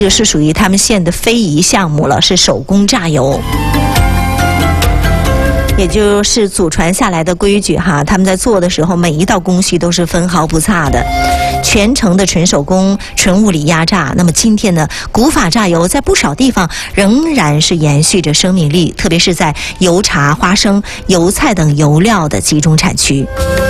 这个是属于他们县的非遗项目了，是手工榨油。也就是祖传下来的规矩哈，他们在做的时候，每一道工序都是分毫不差的，全程的纯手工、纯物理压榨。那么今天呢，古法榨油在不少地方仍然是延续着生命力，特别是在油茶、花生、油菜等油料的集中产区。